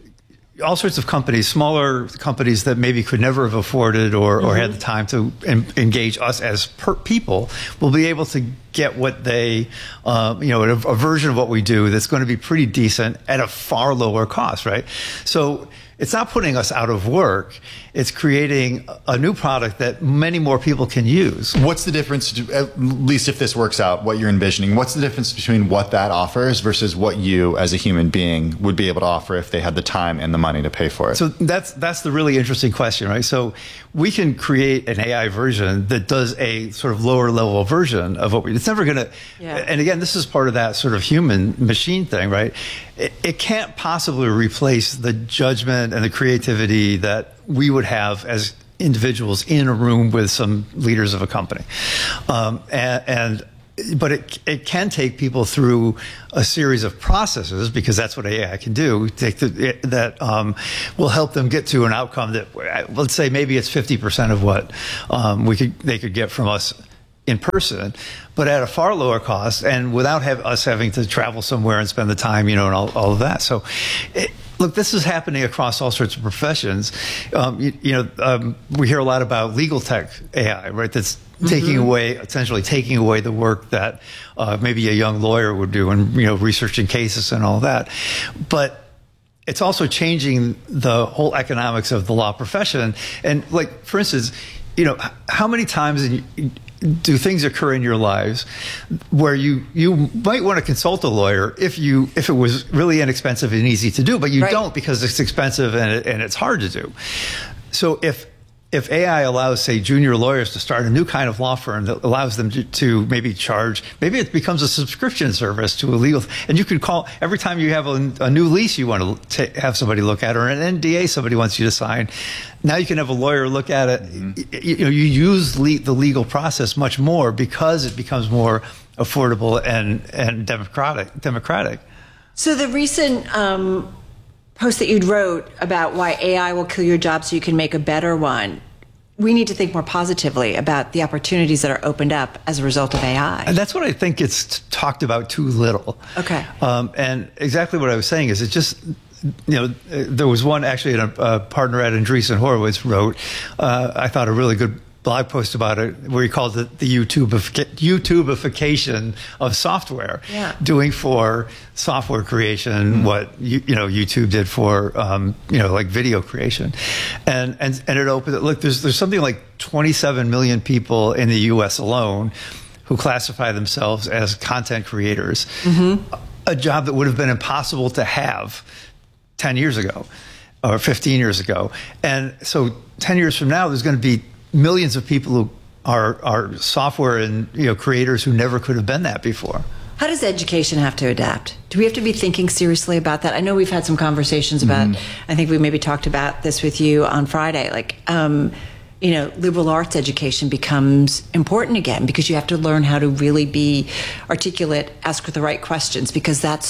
all sorts of companies, smaller companies that maybe could never have afforded or, mm-hmm. or had the time to en- engage us as per- people, will be able to get what they, uh, you know, a, a version of what we do that's going to be pretty decent at a far lower cost, right? So it's not putting us out of work. It's creating a new product that many more people can use. What's the difference, at least if this works out, what you're envisioning, what's the difference between what that offers versus what you as a human being would be able to offer if they had the time and the money to pay for it? So that's that's the really interesting question, right? So we can create an A I version that does a sort of lower level version of what we, it's never going to, yeah. and again, this is part of that sort of human machine thing, right? It, it can't possibly replace the judgment and the creativity that we would have as individuals in a room with some leaders of a company. Um, and, and but it it can take people through a series of processes, because that's what A I can do. Take the, it, that um, will help them get to an outcome that, let's say, maybe it's fifty percent of what um, we could they could get from us in person, but at a far lower cost, and without have us having to travel somewhere and spend the time, you know, and all, all of that. So, it, look, this is happening across all sorts of professions. Um, you, you know, um, we hear a lot about legal tech A I, right? That's mm-hmm. taking away, essentially taking away the work that uh, maybe a young lawyer would do, and you know, researching cases and all that. But it's also changing the whole economics of the law profession. And, like, for instance, you know, how many times in, do things occur in your lives where you, you might want to consult a lawyer if you if it was really inexpensive and easy to do, but you right. don't because it's expensive and, it, and it's hard to do. So if if A I allows, say, junior lawyers to start a new kind of law firm that allows them to, to maybe charge, maybe it becomes a subscription service to a legal, and you can call every time you have a, a new lease you want to t- have somebody look at, or an N D A somebody wants you to sign. Now you can have a lawyer look at it. Mm-hmm. You, you know, you use le- the legal process much more because it becomes more affordable and and democratic. Democratic. So the recent um, post that you wrote about why A I will kill your job so you can make a better one, we need to think more positively about the opportunities that are opened up as a result of A I. And that's what I think gets t- talked about too little. Okay. Um, and exactly what I was saying is it just, you know, there was one actually a, a partner at Andreessen Horowitz wrote, uh, I thought a really good blog post about it, where he called it the YouTubeif- YouTubeification of software, yeah. doing for software creation mm-hmm. what you, you know YouTube did for um, you know like video creation, and and and it opened. Look, there's there's something like twenty-seven million people in the U S alone who classify themselves as content creators, mm-hmm. a job that would have been impossible to have ten years ago or fifteen years ago, and so ten years from now there's going to be millions of people who are are software and you know creators who never could have been that before. How does education have to adapt? Do we have to be thinking seriously about that? I know we've had some conversations about, mm-hmm. I think we maybe talked about this with you on Friday, like, um, you know, liberal arts education becomes important again because you have to learn how to really be articulate, ask the right questions, because that's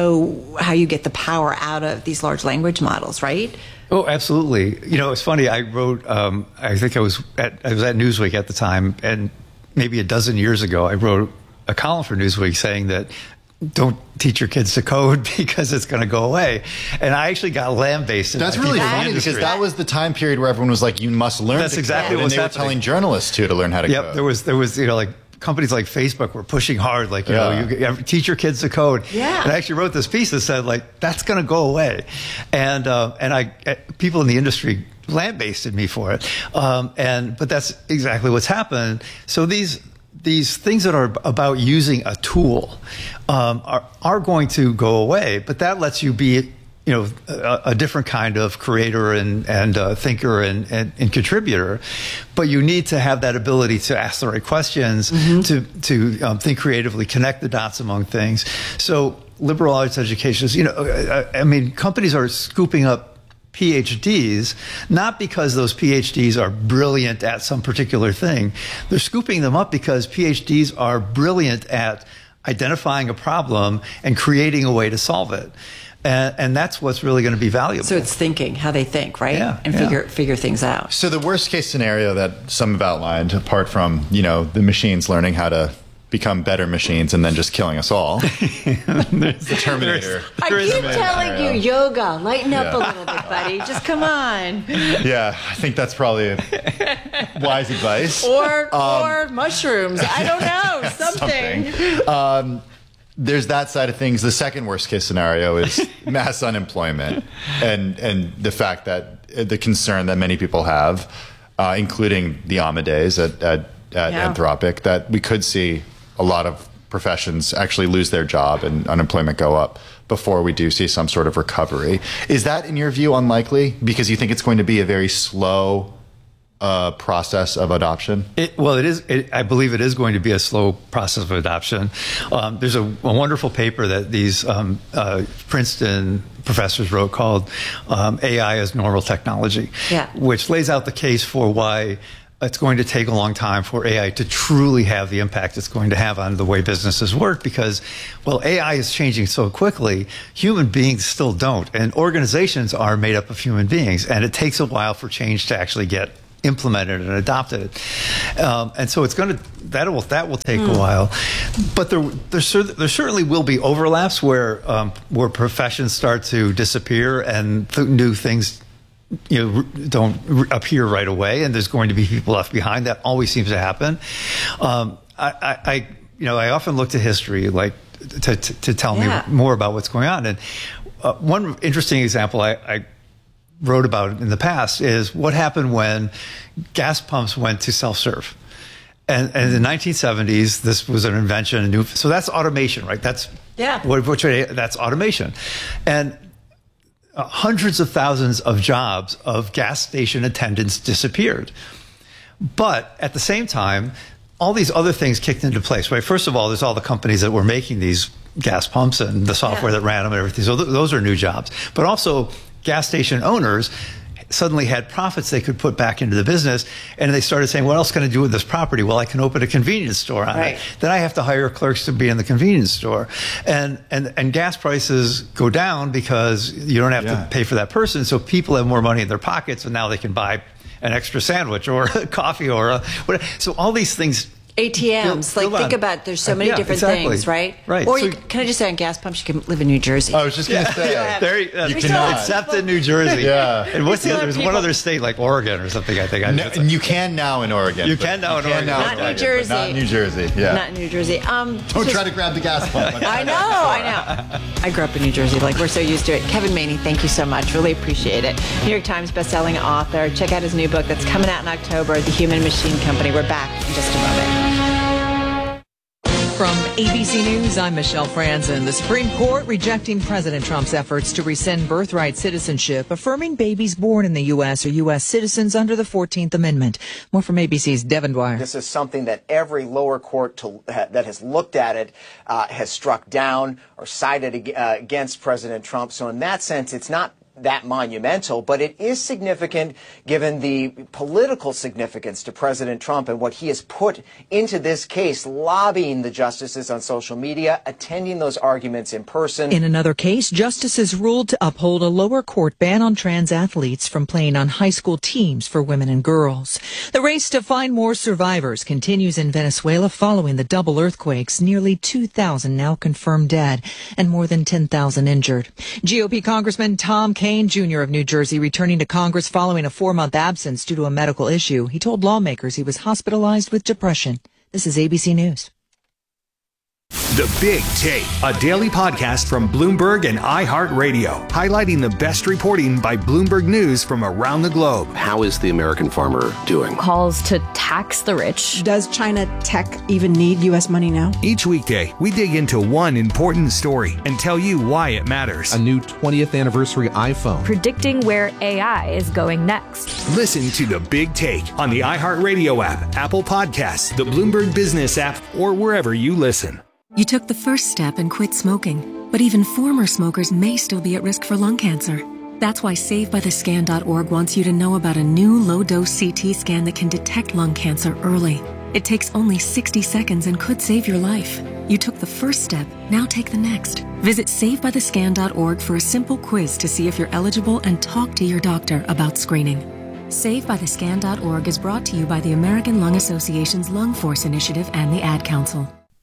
so how you get the power out of these large language models, right? Oh, absolutely. You know, it's funny. I wrote, um, I think I was at, I was at Newsweek at the time, and maybe a dozen years ago, I wrote a column for Newsweek saying that don't teach your kids to code because it's going to go away. And I actually got lambasted. That's really funny because that was the time period where everyone was like, you must learn That's to exactly code. what's And they happening. were telling journalists too to learn how to yep, code. There was, there was, you know, like, companies like Facebook were pushing hard, like, you yeah. know, you teach your kids to code. Yeah. And I actually wrote this piece that said, like, that's going to go away. And, uh, and I, people in the industry lambasted me for it. Um, and, but that's exactly what's happened. So these, these things that are about using a tool, um, are, are going to go away, but that lets you be, you know, a, a different kind of creator and, and uh, thinker and, and, and contributor. But you need to have that ability to ask the right questions, mm-hmm. to, to um, think creatively, connect the dots among things. So liberal arts education is, you know, I, I mean, companies are scooping up P H Ds, not because those P H Ds are brilliant at some particular thing. They're scooping them up because P H Ds are brilliant at identifying a problem and creating a way to solve it. And, and that's what's really going to be valuable. So it's thinking, how they think, right? Yeah, and yeah. figure figure things out. So the worst case scenario that some have outlined, apart from, you know, the machines learning how to become better machines and then just killing us all. The Terminator. I keep telling you, yoga, lighten up Yeah. a little bit, buddy. Just come on. Yeah, I think that's probably wise advice. Or Um, or mushrooms. I don't know. Something. Something. Um, there's that side of things. The second worst case scenario is mass unemployment, and and the fact that the concern that many people have, uh, including the Amadeus at at, at Yeah. Anthropic, that we could see a lot of professions actually lose their job and unemployment go up before we do see some sort of recovery. Is that, in your view, unlikely? Because you think it's going to be a very slow uh, process of adoption? It, well, it is. It, I believe it is going to be a slow process of adoption. Um, there's a, a wonderful paper that these um, uh, Princeton professors wrote called um, A I as Normal Technology, Yeah. which lays out the case for why it's going to take a long time for A I to truly have the impact it's going to have on the way businesses work because, well, A I is changing so quickly, human beings still don't. And organizations are made up of human beings, and it takes a while for change to actually get implemented and adopted. Um, and so it's going to, that will, that will take Hmm. a while. But there, there, cer- there certainly will be overlaps where, um, where professions start to disappear and th- new things you know, r- don't r- appear right away, and there's going to be people left behind. That always seems to happen. Um, I, I, I, you know, I often look to history, like to to, to tell Yeah. me more about what's going on. And uh, one interesting example I, I wrote about in the past is what happened when gas pumps went to self-serve. And, and in the nineteen seventies, this was an invention. A new, so that's automation, right? That's Yeah. What, which, that's automation, and Uh, hundreds of thousands of jobs of gas station attendants disappeared. But at the same time, all these other things kicked into place, right? First of all, there's all the companies that were making these gas pumps and the software Yeah. that ran them and everything. So th- those are new jobs. But also, gas station owners suddenly had profits they could put back into the business, and they started saying, what else can I do with this property? Well, I can open a convenience store on Right. it. Then I have to hire clerks to be in the convenience store. And and and gas prices go down because you don't have Yeah. to pay for that person, so people have more money in their pockets, and now they can buy an extra sandwich or a coffee or a whatever. So all these things. A T Ms. Build- Like, build think on- about, there's so many Yeah, different exactly. things, right? Right. Or So- you, can I just say on gas pumps, you can live in New Jersey. I was just going to say. There, uh, You We cannot. still- except in New Jersey. Yeah. And what's We the still other? have There's one people- other state like Oregon or something. I think. I, No, and you can now in Oregon. You but can now in Oregon. now Not in New Oregon, but Jersey. Not in New Jersey. Yeah. Not in New Jersey. Um, Don't just- try to grab the gas pump. I know, I know. I grew up in New Jersey. Like, we're so used to it. Kevin Maney, thank you so much. Really appreciate it. New York Times bestselling author. Check out his new book that's coming out in October, The Human Machine Company. We're back in just a moment. From A B C News, I'm Michelle Franzen. The Supreme Court rejecting President Trump's efforts to rescind birthright citizenship, affirming babies born in the U S are U S citizens under the fourteenth Amendment. More from A B C's Devin Dwyer. This is something that every lower court to, uh, that has looked at it uh, has struck down or sided ag- uh, against President Trump. So in that sense, it's not that monumental, but it is significant given the political significance to President Trump and what he has put into this case, lobbying the justices on social media, attending those arguments in person. In another case, justices ruled to uphold a lower court ban on trans athletes from playing on high school teams for women and girls. The race to find more survivors continues in Venezuela following the double earthquakes, nearly two thousand now confirmed dead and more than ten thousand injured. G O P Congressman Tom Kaine Junior of New Jersey returning to Congress following a four-month absence due to a medical issue. He told lawmakers he was hospitalized with depression. This is A B C News. The Big Take, a daily podcast from Bloomberg and iHeartRadio, highlighting the best reporting by Bloomberg News from around the globe. How is the American farmer doing? Calls to tax the rich. Does China tech even need U S money now? Each weekday, we dig into one important story and tell you why it matters. A new twentieth anniversary iPhone. Predicting where A I is going next. Listen to The Big Take on the iHeartRadio app, Apple Podcasts, the Bloomberg Business app, or wherever you listen. You took the first step and quit smoking, but even former smokers may still be at risk for lung cancer. That's why Save By The Scan dot org wants you to know about a new low-dose C T scan that can detect lung cancer early. It takes only sixty seconds and could save your life. You took the first step, now take the next. Visit Save By The Scan dot org for a simple quiz to see if you're eligible and talk to your doctor about screening. Save By The Scan dot org is brought to you by the American Lung Association's Lung Force Initiative and the Ad Council.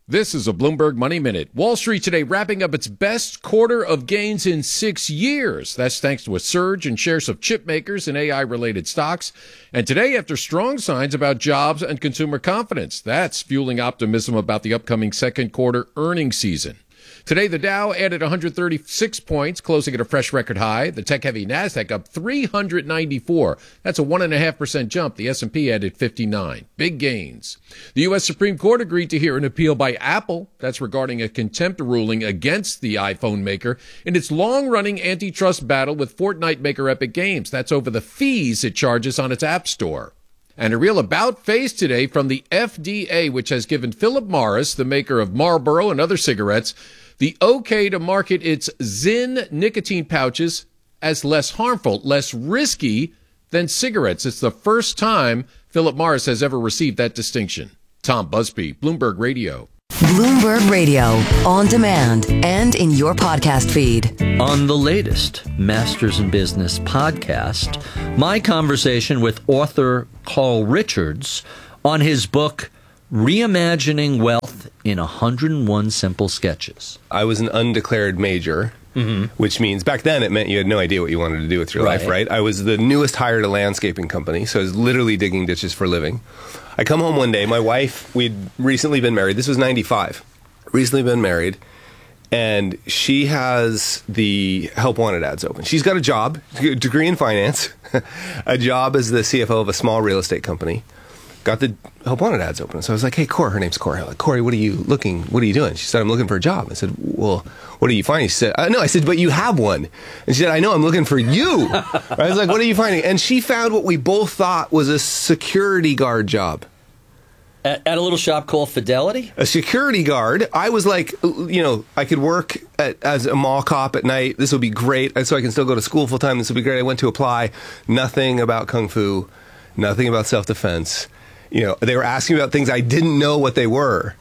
This is a Bloomberg Money Minute. Wall Street today wrapping up its best quarter of gains in six years. That's thanks to a surge in shares of chip makers and A I-related stocks. And today, after strong signs about jobs and consumer confidence, that's fueling optimism about the upcoming second quarter earnings season. Today, the Dow added one hundred thirty-six points, closing at a fresh record high. The tech-heavy Nasdaq up three hundred ninety-four. That's a one point five percent jump. The S and P added fifty-nine. Big gains. The U S Supreme Court agreed to hear an appeal by Apple. That's regarding a contempt ruling against the iPhone maker in its long-running antitrust battle with Fortnite maker Epic Games. That's over the fees it charges on its App Store. And a real about-face today from the F D A, which has given Philip Morris, the maker of Marlboro and other cigarettes, the okay to market its Zyn nicotine pouches as less harmful, less risky than cigarettes. It's the first time Philip Morris has ever received that distinction. Tom Busby, Bloomberg Radio. Bloomberg Radio, on demand and in your podcast feed. On the latest Masters in Business podcast, my conversation with author Carl Richards on his book, Reimagining Wealth in one hundred one Simple Sketches. I was an undeclared major, mm-hmm. which means back then it meant you had no idea what you wanted to do with your right. life, right? I was the newest hire at a landscaping company, so I was literally digging ditches for a living. I come home one day, my wife, we'd recently been married. This was ninety-five. Recently been married, and she has the Help Wanted ads open. She's got a job, a degree in finance, a job as the C F O of a small real estate company. Got the Help Wanted ads open. So I was like, hey, Corey, her name's Corey. I'm like, Corey, what are you looking, what are you doing? She said, I'm looking for a job. I said, well, what are you finding? She said, uh, no. I said, but you have one. And she said, I know, I'm looking for you. I was like, what are you finding? And she found what we both thought was a security guard job. At, at a little shop called Fidelity? A security guard. I was like, you know, I could work at, as a mall cop at night. This would be great. So I can still go to school full time. This would be great. I went to apply. Nothing about Kung Fu. Nothing about self-defense. You know, they were asking about things I didn't know what they were.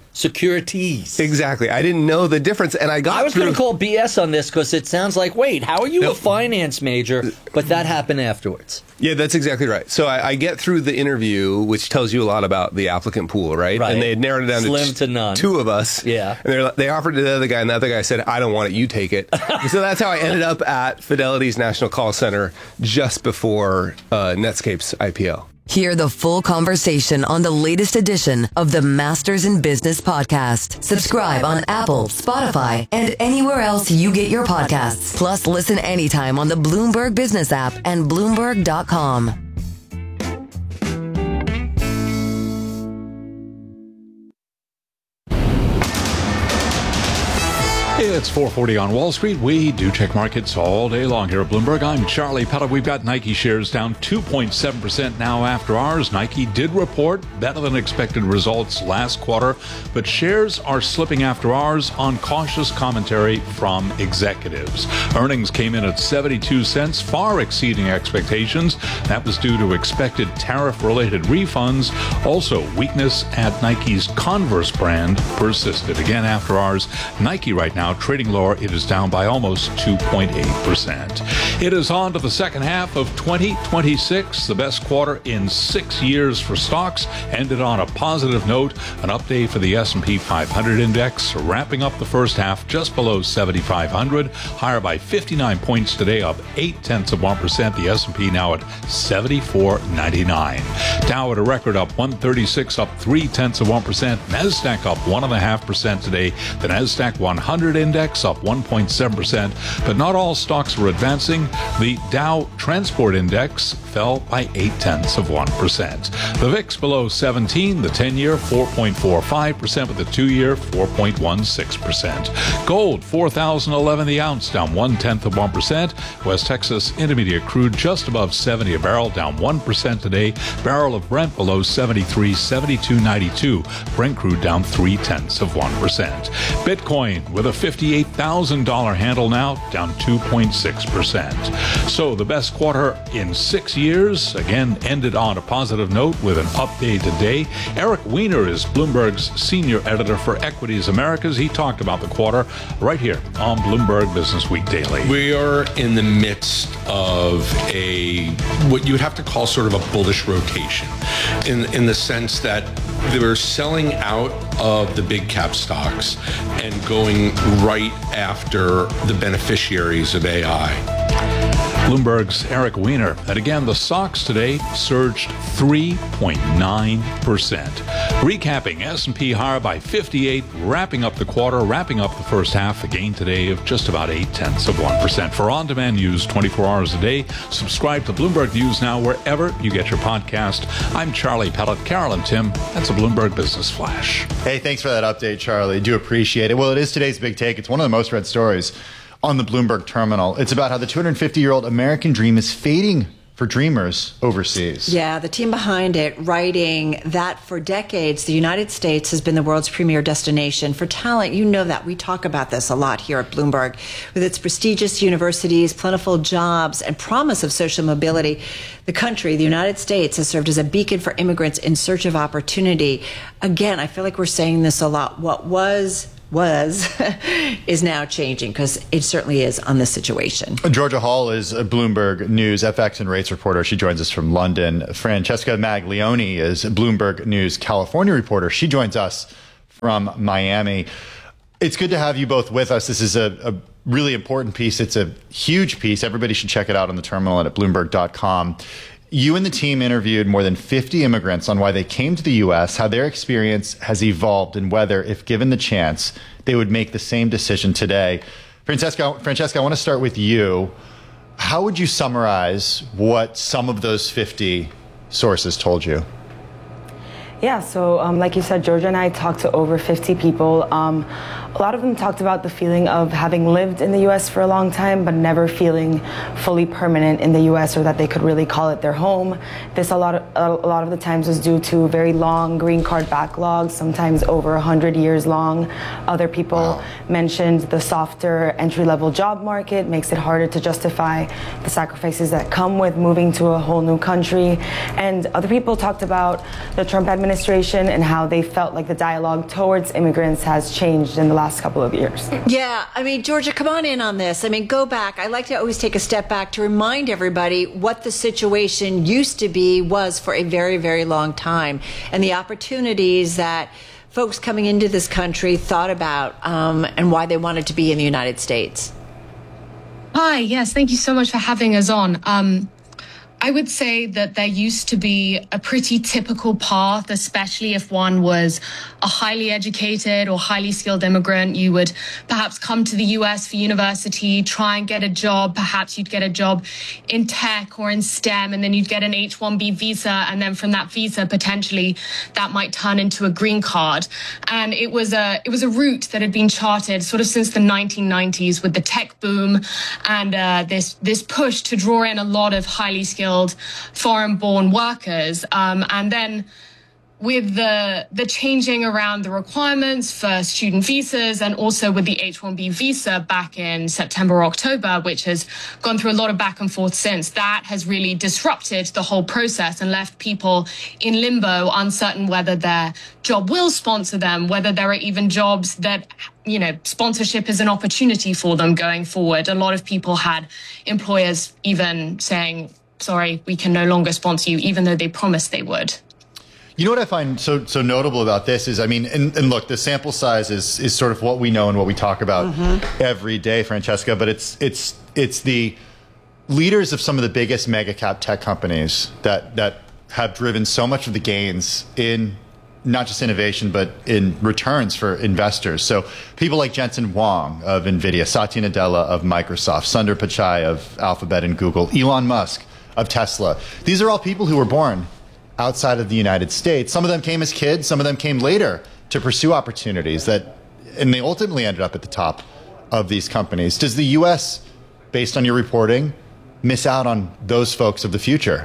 Securities. Exactly. I didn't know the difference, and I got I was going to call B S on this because it sounds like, wait, how are you nope. a finance major? But that happened afterwards. Yeah, that's exactly right. So I, I get through the interview, which tells you a lot about the applicant pool, right? Right. And they had narrowed it down Slim to, to none. two of us. Yeah. And they offered it to the other guy, and the other guy said, I don't want it, you take it. So that's how I ended up at Fidelity's National Call Center just before uh, Netscape's I P O. Hear the full conversation on the latest edition of the Masters in Business podcast. Subscribe on Apple, Spotify, and anywhere else you get your podcasts. Plus, listen anytime on the Bloomberg Business app and Bloomberg dot com. It's four forty on Wall Street. We do check markets all day long here at Bloomberg. I'm Charlie Pella. We've got Nike shares down two point seven percent now after hours. Nike did report better than expected results last quarter, but shares are slipping after hours on cautious commentary from executives. Earnings came in at seventy-two cents, far exceeding expectations. That was due to expected tariff-related refunds. Also, weakness at Nike's Converse brand persisted. Again, after hours, Nike right now trading lower. It is down by almost two point eight percent. It is on to the second half of twenty twenty-six. The best quarter in six years for stocks ended on a positive note. An update for the S and P five hundred index, wrapping up the first half just below seventy-five hundred, higher by fifty-nine points today, up eight tenths of one percent. The S and P now at seventy-four ninety-nine. Dow at a record up one thirty-six, up three tenths of one percent. Nasdaq up one and a half percent today. The Nasdaq one hundred index up one point seven percent, but not all stocks were advancing. The Dow Transport Index fell by eight tenths of one percent. The V I X below seventeen, the ten-year four point four five percent, with the two-year four point one six percent. Gold four thousand eleven the ounce, down one tenth of one percent. West Texas Intermediate crude just above seventy a barrel, down one percent today. Barrel of Brent below seventy-three, seventy-two ninety-two. Brent crude down three tenths of one percent. Bitcoin with a fifty-eight thousand dollars handle now, down two point six percent. So the best quarter in six years, again, ended on a positive note with an update today. Eric Weiner is Bloomberg's senior editor for Equities Americas. He talked about the quarter right here on Bloomberg Business Week Daily. We are in the midst of a, what you would have to call sort of a bullish rotation, in, in the sense that They're selling out of the big cap stocks and going right after the beneficiaries of A I. Bloomberg's Eric Weiner. And again, the stocks today surged three point nine percent. Recapping, S and P higher by fifty-eight, wrapping up the quarter, wrapping up the first half, a gain today of just about eight tenths of one percent. For on-demand news twenty-four hours a day, subscribe to Bloomberg News now wherever you get your podcast. I'm Charlie Pellet. Carolyn Tim, that's a Bloomberg Business Flash. Hey, thanks for that update, Charlie. Do appreciate it. Well, it is today's big take. It's one of the most read stories on the Bloomberg terminal. It's about how the two hundred fifty-year-old American dream is fading for dreamers overseas. Yeah, the team behind it writing that for decades, the United States has been the world's premier destination for talent. You know that. We talk about this a lot here at Bloomberg. With its prestigious universities, plentiful jobs, and promise of social mobility, the country, the United States, has served as a beacon for immigrants in search of opportunity. Again, I feel like we're saying this a lot. What was was is now changing, because it certainly is on this situation. Georgia Hall is a Bloomberg News F X and rates reporter. She joins us from London. Francesca Maglione is a Bloomberg News California reporter. She joins us from Miami. It's good to have you both with us. This is a, a really important piece. It's a huge piece. Everybody should check it out on the terminal and at bloomberg dot com. You and the team interviewed more than fifty immigrants on why they came to the U S, how their experience has evolved, and whether, if given the chance, they would make the same decision today. Francesca, Francesca, I want to start with you. How would you summarize what some of those fifty sources told you? Yeah, so um, like you said, Georgia and I talked to over fifty people. Um, a lot of them talked about the feeling of having lived in the U S for a long time, but never feeling fully permanent in the U S, or that they could really call it their home. This a lot of, a lot of the times was due to very long green card backlogs, sometimes over one hundred years long. Other people wow. mentioned the softer entry-level job market makes it harder to justify the sacrifices that come with moving to a whole new country. And other people talked about the Trump administration and how they felt like the dialogue towards immigrants has changed in the last couple of years. Yeah, I mean, Georgia, come on in on this. I mean, go back. I like to always take a step back to remind everybody what the situation used to be, was for a very, very long time, and the opportunities that folks coming into this country thought about, um, and why they wanted to be in the United States. Hi, yes, thank you so much for having us on. Um, I would say that there used to be a pretty typical path, especially if one was a highly educated or highly skilled immigrant. You would perhaps come to the U S for university, try and get a job. Perhaps you'd get a job in tech or in STEM, and then you'd get an H one B visa. And then from that visa, potentially that might turn into a green card. And it was a, it was a route that had been charted sort of since the nineteen nineties with the tech boom and uh, this, this push to draw in a lot of highly skilled foreign-born workers, um, and then with the the changing around the requirements for student visas, and also with the H one B visa back in September or October, which has gone through a lot of back and forth since, that has really disrupted the whole process and left people in limbo, uncertain whether their job will sponsor them, whether there are even jobs that, you know, sponsorship is an opportunity for them going forward. A lot of people had employers even saying, sorry, we can no longer sponsor you, even though they promised they would. You know what I find so so notable about this is, I mean, and, and look, the sample size is is sort of what we know and what we talk about mm-hmm. every day, Francesca, but it's it's it's the leaders of some of the biggest mega cap tech companies that that have driven so much of the gains in not just innovation, but in returns for investors. So people like Jensen Huang of NVIDIA, Satya Nadella of Microsoft, Sundar Pichai of Alphabet and Google, Elon Musk of Tesla. These are all people who were born outside of the United States. Some of them came as kids, some of them came later to pursue opportunities that, and they ultimately ended up at the top of these companies. Does the U S, based on your reporting, miss out on those folks of the future?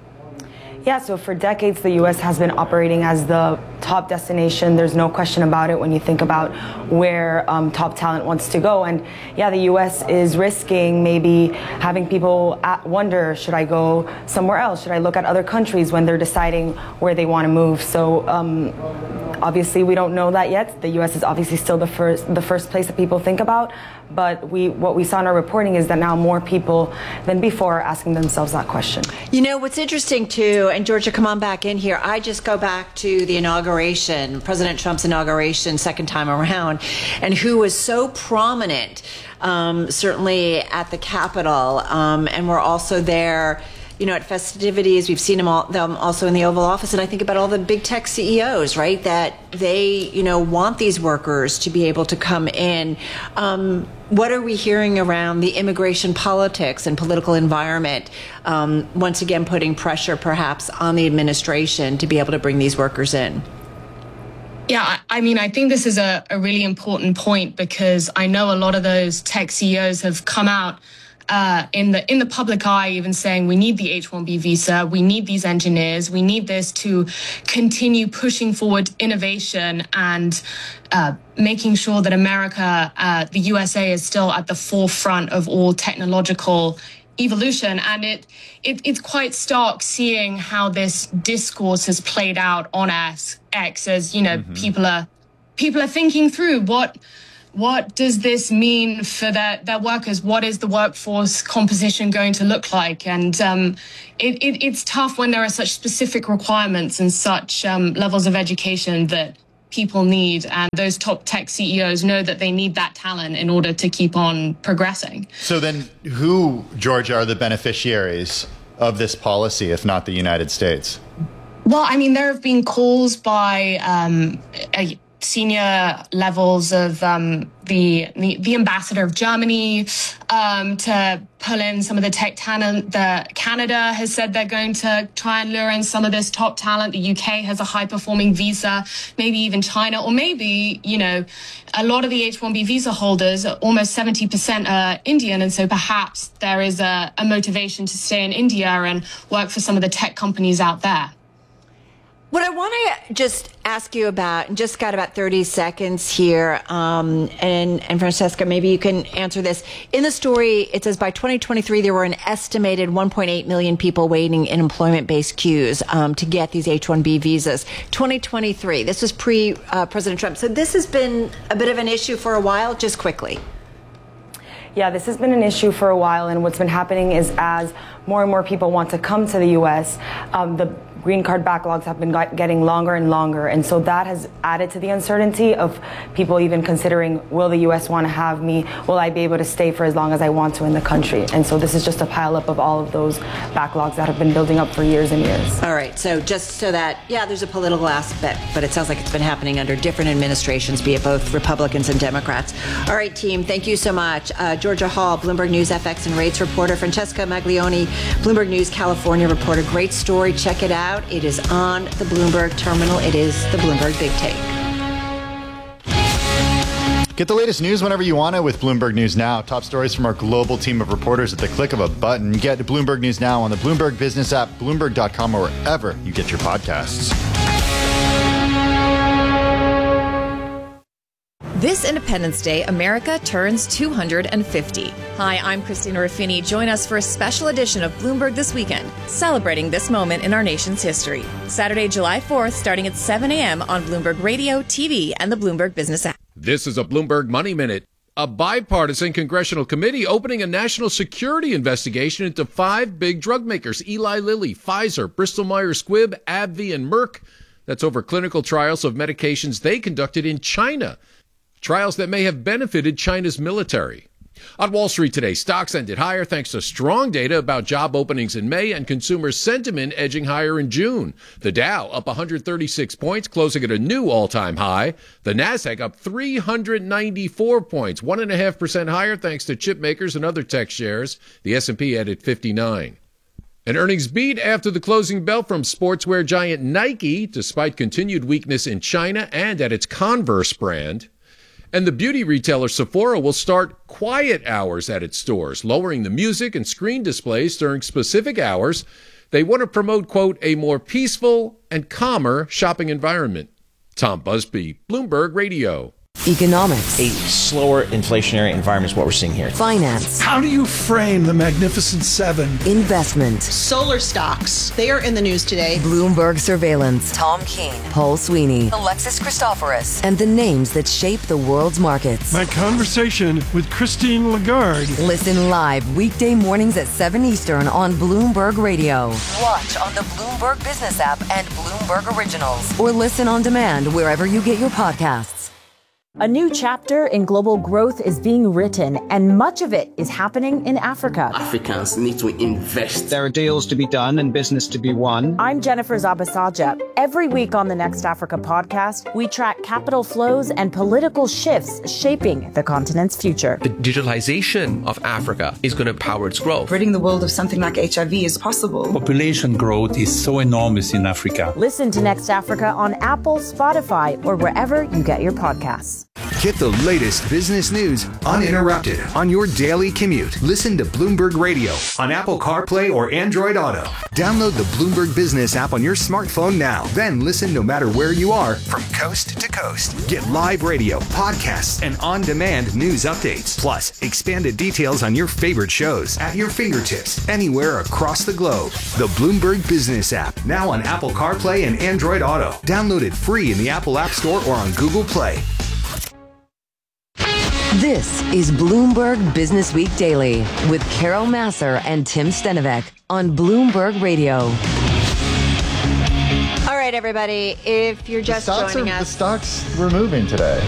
Yeah, so for decades, the U S has been operating as the top destination. There's no question about it when you think about where um, top talent wants to go. And yeah, the U S is risking maybe having people at wonder, should I go somewhere else? Should I look at other countries when they're deciding where they want to move? So um, obviously, we don't know that yet. The U S is obviously still the first, the first place that people think about. But we, what we saw in our reporting is that now more people than before are asking themselves that question. You know, what's interesting too, and Georgia, come on back in here. I just go back to the inauguration inauguration, President Trump's inauguration, second time around, and who was so prominent, um, certainly at the Capitol, um, and we're also there, you know, at festivities. We've seen them, all, them also in the Oval Office. And I think about all the big tech C E Os, right, that they, you know, want these workers to be able to come in. Um, what are we hearing around the immigration politics and political environment, um, once again putting pressure perhaps on the administration to be able to bring these workers in? Yeah, I mean, I think this is a, a really important point, because I know a lot of those tech C E Os have come out Uh, in the in the public eye, even saying we need the H one B visa, we need these engineers, we need this to continue pushing forward innovation and uh, making sure that America, uh, the U S A, is still at the forefront of all technological evolution. And it, it it's quite stark seeing how this discourse has played out on X, as you know, mm-hmm. people are people are thinking through what. What does this mean for their, their workers? What is the workforce composition going to look like? And um, it, it, it's tough when there are such specific requirements and such um, levels of education that people need. And those top tech C E Os know that they need that talent in order to keep on progressing. So then who, Georgia, are the beneficiaries of this policy, if not the United States? Well, I mean, there have been calls by um, a, senior levels of um, the, the the ambassador of Germany um, to pull in some of the tech talent. The Canada has said they're going to try and lure in some of this top talent. The U K has a high-performing visa, maybe even China, or maybe, you know, a lot of the H one B visa holders, almost seventy percent are Indian, and so perhaps there is a, a motivation to stay in India and work for some of the tech companies out there. What I want to just ask you about, and just got about thirty seconds here, um, and, and Francesca, maybe you can answer this. In the story, it says by twenty twenty-three, there were an estimated one point eight million people waiting in employment-based queues um, to get these H one B visas. twenty twenty-three, this was pre-President uh, Trump. So this has been a bit of an issue for a while, just quickly. Yeah, this has been an issue for a while, and what's been happening is as more and more people want to come to the U S, um, the green card backlogs have been getting longer and longer, and so that has added to the uncertainty of people even considering, will the U S want to have me? Will I be able to stay for as long as I want to in the country? And so this is just a pileup of all of those backlogs that have been building up for years and years. All right, so just so that, yeah, there's a political aspect, but it sounds like it's been happening under different administrations, be it both Republicans and Democrats. All right, team, thank you so much. Uh, Georgia Hall, Bloomberg News F X and rates reporter. Francesca Maglione, Bloomberg News California reporter. Great story. Check it out. It is on the Bloomberg terminal. It is the Bloomberg Big Take. Get the latest news whenever you want it with Bloomberg News Now. Top stories from our global team of reporters at the click of a button. Get Bloomberg News Now on the Bloomberg Business app, Bloomberg dot com, or wherever you get your podcasts. This Independence Day, America turns two hundred fifty. Hi, I'm Christina Ruffini. Join us for a special edition of Bloomberg This Weekend, celebrating this moment in our nation's history. Saturday, July fourth, starting at seven a.m. on Bloomberg Radio, T V, and the Bloomberg Business app. This is a Bloomberg Money Minute. A bipartisan congressional committee opening a national security investigation into five big drug makers, Eli Lilly, Pfizer, Bristol Myers Squibb, AbbVie, and Merck. That's over clinical trials of medications they conducted in China. Trials that may have benefited China's military. On Wall Street today, stocks ended higher thanks to strong data about job openings in May and consumer sentiment edging higher in June. The Dow up one hundred thirty-six points, closing at a new all-time high. The Nasdaq up three hundred ninety-four points, one point five percent higher thanks to chip makers and other tech shares. The S and P added fifty-nine. An earnings beat after the closing bell from sportswear giant Nike, despite continued weakness in China and at its Converse brand. And the beauty retailer Sephora will start quiet hours at its stores, lowering the music and screen displays during specific hours. They want to promote, quote, a more peaceful and calmer shopping environment. Tom Busby, Bloomberg Radio. Economics. A slower inflationary environment is what we're seeing here. Finance. How do you frame the Magnificent Seven? Investment. Solar stocks. They are in the news today. Bloomberg Surveillance. Tom Keene. Paul Sweeney. Alexis Christoforous. And the names that shape the world's markets. My conversation with Christine Lagarde. Listen live weekday mornings at seven Eastern on Bloomberg Radio. Watch on the Bloomberg Business app and Bloomberg Bloomberg Originals, or listen on demand wherever you get your podcasts. A new chapter in global growth is being written, and much of it is happening in Africa. Africans need to invest. There are deals to be done and business to be won. I'm Jennifer Zabasaja. Every week on the Next Africa podcast, we track capital flows and political shifts shaping the continent's future. The digitalization of Africa is going to power its growth. Ridding the world of something like H I V is possible. Population growth is so enormous in Africa. Listen to Next Africa on Apple, Spotify, or wherever you get your podcasts. Get the latest business news uninterrupted on your daily commute. Listen to Bloomberg Radio on Apple CarPlay or Android Auto. Download the Bloomberg Business app on your smartphone now. Then listen no matter where you are from coast to coast. Get live radio, podcasts, and on-demand news updates. Plus, expanded details on your favorite shows at your fingertips anywhere across the globe. The Bloomberg Business app, now on Apple CarPlay and Android Auto. Download it free in the Apple App Store or on Google Play. This is Bloomberg Business Week Daily with Carol Masser and Tim Stenovec on Bloomberg Radio. All right, everybody, if you're just the stocks joining are, us. The stocks were moving today.